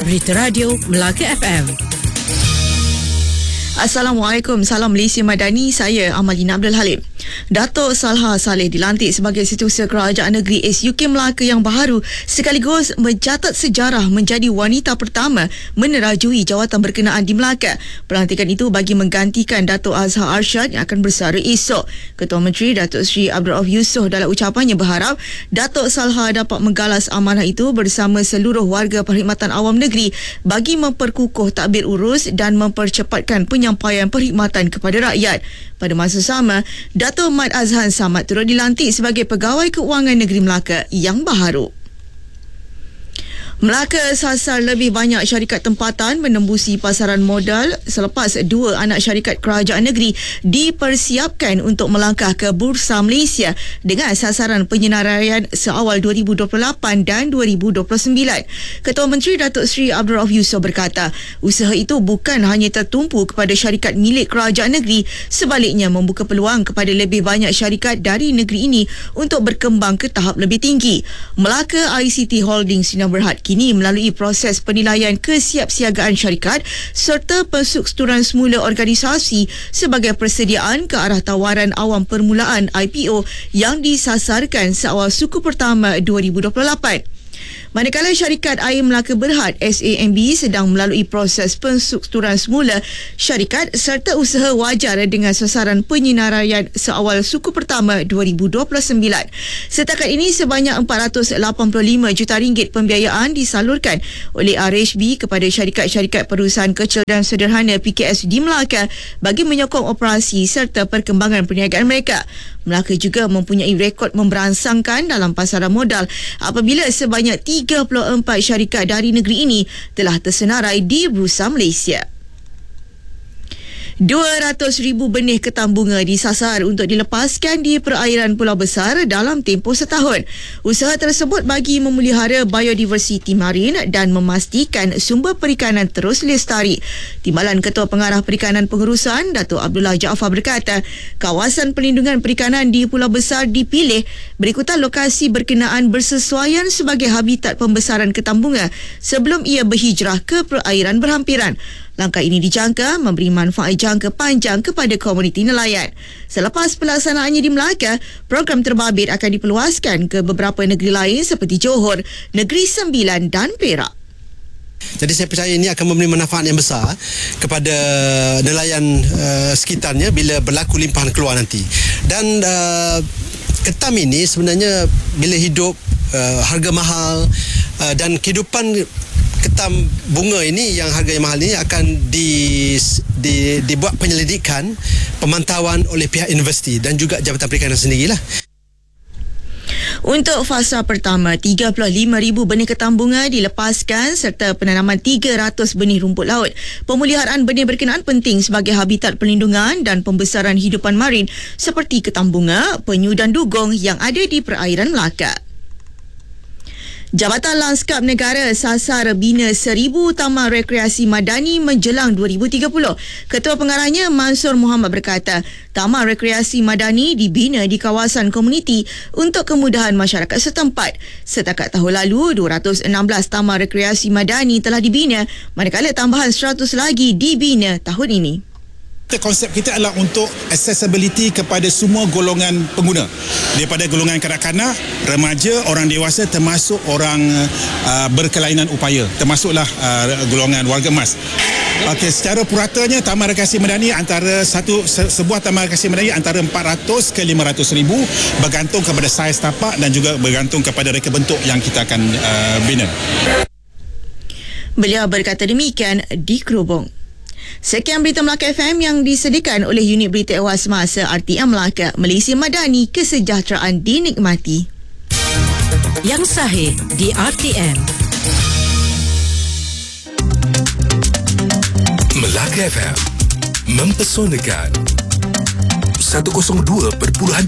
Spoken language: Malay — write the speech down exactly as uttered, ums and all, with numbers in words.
Berita Radio Melaka F M. Assalamualaikum, salam Malaysia Madani, saya Amalina Abdul Halim. Datuk Salha Saleh dilantik sebagai Setiausaha Kerajaan Negeri S U K Melaka yang baharu sekaligus mencatat sejarah menjadi wanita pertama menerajui jawatan berkenaan di Melaka. Pelantikan itu bagi menggantikan Datuk Azhar Arshad yang akan bersara esok. Ketua Menteri Datuk Seri Abdul Rauf Yusof dalam ucapannya berharap Datuk Salha dapat menggalas amanah itu bersama seluruh warga perkhidmatan awam negeri bagi memperkukuh tadbir urus dan mempercepatkan penyampaian perkhidmatan kepada rakyat. Pada masa sama, Datuk Mat Azhan Samad turut dilantik sebagai Pegawai Keuangan Negeri Melaka yang baharu. Melaka sasar lebih banyak syarikat tempatan menembusi pasaran modal selepas dua anak syarikat kerajaan negeri dipersiapkan untuk melangkah ke Bursa Malaysia dengan sasaran penyenaraian seawal dua ribu dua puluh lapan dan dua ribu dua puluh sembilan. Ketua Menteri Datuk Seri Abdul Rauf Yusof berkata, usaha itu bukan hanya tertumpu kepada syarikat milik kerajaan negeri, sebaliknya membuka peluang kepada lebih banyak syarikat dari negeri ini untuk berkembang ke tahap lebih tinggi. Melaka I C T Holding Sdn Bhd kini melalui proses penilaian kesiapsiagaan syarikat serta penstrukturan semula organisasi sebagai persediaan ke arah tawaran awam permulaan I P O yang disasarkan seawal suku pertama dua ribu dua puluh lapan. Manakala syarikat Air Melaka Berhad S A M B sedang melalui proses penstrukturan semula syarikat serta usaha wajar dengan sasaran penyenaraian seawal suku pertama dua ribu dua puluh sembilan. Setakat ini sebanyak empat ratus lapan puluh lima juta ringgit pembiayaan disalurkan oleh R H B kepada syarikat-syarikat perusahaan kecil dan sederhana P K S di Melaka bagi menyokong operasi serta perkembangan perniagaan mereka. Melaka juga mempunyai rekod memberansangkan dalam pasaran modal apabila sebanyak tiga puluh empat syarikat dari negeri ini telah tersenarai di Bursa Malaysia. dua ratus ribu benih ketam bunga disasar untuk dilepaskan di perairan Pulau Besar dalam tempoh setahun. Usaha tersebut bagi memelihara biodiversiti marin dan memastikan sumber perikanan terus lestari. Timbalan Ketua Pengarah Perikanan Pengurusan, Datuk Abdullah Jaafar berkata, kawasan pelindungan perikanan di Pulau Besar dipilih berikutan lokasi berkenaan bersesuaian sebagai habitat pembesaran ketam bunga sebelum ia berhijrah ke perairan berhampiran. Langkah ini dijangka memberi manfaat jangka panjang kepada komuniti nelayan. Selepas pelaksanaannya di Melaka, program terbabit akan diperluaskan ke beberapa negeri lain seperti Johor, Negeri Sembilan dan Perak. Jadi saya percaya ini akan memberi manfaat yang besar kepada nelayan uh, sekitarnya bila berlaku limpahan keluar nanti. Dan uh, ketam ini sebenarnya bila hidup uh, harga mahal uh, dan kehidupan ketam bunga ini yang harganya mahal ini akan di, di, dibuat penyelidikan pemantauan oleh pihak universiti dan juga Jabatan Perikanan sendirilah. Untuk fasa pertama, tiga puluh lima ribu benih ketam bunga dilepaskan serta penanaman tiga ratus benih rumput laut. Pemeliharaan benih berkenaan penting sebagai habitat perlindungan dan pembesaran hidupan marin seperti ketam bunga, penyu dan dugong yang ada di perairan Melaka. Jabatan Lanskap Negara sasar bina seribu taman rekreasi madani menjelang dua ribu tiga puluh. Ketua Pengarahnya Mansur Muhammad berkata, taman rekreasi madani dibina di kawasan komuniti untuk kemudahan masyarakat setempat. Setakat tahun lalu, dua ratus enam belas taman rekreasi madani telah dibina, manakala tambahan seratus lagi dibina tahun ini. Konsep kita adalah untuk accessibility kepada semua golongan pengguna, daripada golongan kanak-kanak, remaja, orang dewasa termasuk orang uh, berkelainan upaya, termasuklah uh, golongan warga emas. Okey, secara puratanya Taman Rekreasi Madani antara satu se, sebuah Taman Rekreasi Madani antara empat ratus ke lima ratus ribu bergantung kepada saiz tapak dan juga bergantung kepada reka bentuk yang kita akan uh, bina. Beliau berkata demikian di Kerubung. Sekian berita Melaka F M yang disediakan oleh unit berita ewas semasa R T M Melaka. Malaysia Madani, kesejahteraan dinikmati. Yang sahih di R T M. Melaka F M mempesonakan seratus dua perpuluhan